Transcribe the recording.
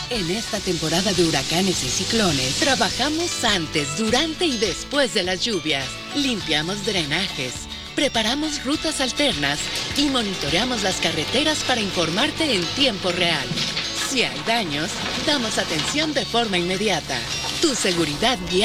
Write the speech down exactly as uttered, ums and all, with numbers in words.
En esta temporada de huracanes y ciclones, trabajamos antes, durante y después de las lluvias. Limpiamos drenajes, preparamos rutas alternas y monitoreamos las carreteras para informarte en tiempo real. Si hay daños, damos atención de forma inmediata. Tu seguridad vial